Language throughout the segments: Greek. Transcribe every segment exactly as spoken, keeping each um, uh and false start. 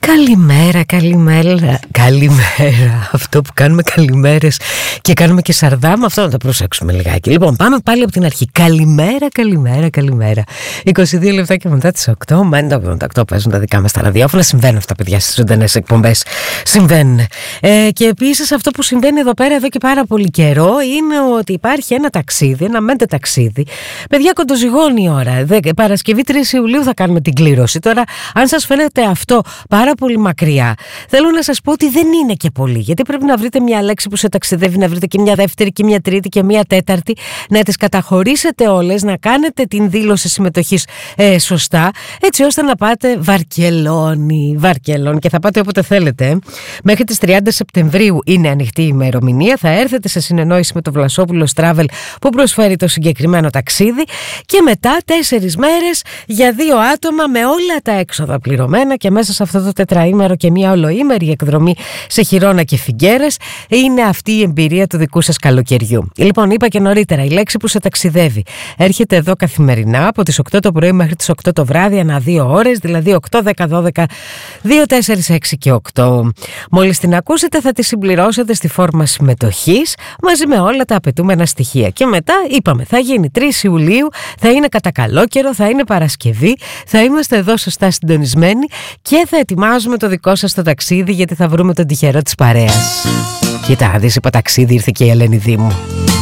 Καλημέρα, καλημέρα, καλημέρα. Αυτό που κάνουμε καλημέρες και κάνουμε και σαρδάμ, αυτό να το προσέξουμε λιγάκι. Λοιπόν, πάμε πάλι από την αρχή. Καλημέρα, καλημέρα, καλημέρα. είκοσι δύο λεπτά και μετά τις οκτώ. Μα είναι τα οκτώ παίζουν τα δικά μας τα ραδιόφωνα. Συμβαίνουν αυτά, παιδιά, στις ζωντανές εκπομπές. Συμβαίνουν. Ε, και επίσης αυτό που συμβαίνει εδώ πέρα εδώ και πάρα πολύ καιρό είναι ότι υπάρχει ένα ταξίδι, ένα μέντε ταξίδι. Παιδιά, κοντοζυγώνει η ώρα. Παρασκευή τρεις Ιουλίου θα κάνουμε την κλήρωση. Τώρα, αν σας φαίνεται αυτό πάρα πολύ μακριά, θέλω να σας πω ότι δεν είναι και πολύ. Γιατί πρέπει να βρείτε μια λέξη που σε ταξιδεύει, να βρείτε και μια δεύτερη και μια τρίτη και μια τέταρτη, να τις καταχωρήσετε όλες, να κάνετε την δήλωση συμμετοχής ε, σωστά, έτσι ώστε να πάτε Βαρκελόνη. Βαρκελόνη και θα πάτε όποτε θέλετε. Μέχρι τις τριάντα Σεπτεμβρίου είναι ανοιχτή η ημερομηνία. Θα έρθετε σε συνεννόηση με το Βλασόπουλος Travel που προσφέρει το συγκεκριμένο ταξίδι και μετά τέσσερις μέρες για δύο άτομα με όλα τα έξοδα πληρωμένα και μέσα σε αυτό το τετραήμερο και μια ολοήμερη εκδρομή σε Χιρόνα και Φιγκέρες. Είναι αυτή η εμπειρία του δικού σας καλοκαιριού. Λοιπόν, είπα και νωρίτερα, η λέξη που σε ταξιδεύει έρχεται εδώ καθημερινά από τις οκτώ το πρωί μέχρι τις οκτώ το βράδυ, ανά δύο ώρες, δηλαδή οκτώ, δέκα, δώδεκα, δύο, τέσσερα, έξι και οκτώ. Μόλις την ακούσετε θα τη συμπληρώσετε στη φόρμα συμμετοχής μαζί με όλα τα απαιτούμενα στοιχεία. Και μετά είπαμε, θα γίνει τρεις Ιουλίου, θα είναι κατά καλό καιρό, θα είναι Παρασκευή, θα είμαστε εδώ σωστά συντονισμένοι και θα ετοιμάζουμε το δικό σας το ταξίδι, γιατί θα βρούμε τον τυχερό της παρέας. Κοίτα, δεις, είπα ταξίδι, ήρθε και η Ελένη Δήμου.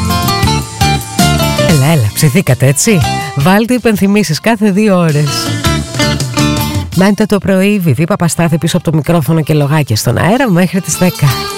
Έλα, έλα, ψηθήκατε έτσι. Βάλτε υπενθυμίσεις κάθε δύο ώρες. Μέντε το πρωί, Βιβί Παπαστάθη πίσω από το μικρόφωνο και λογάκια στον αέρα μέχρι τις δέκα.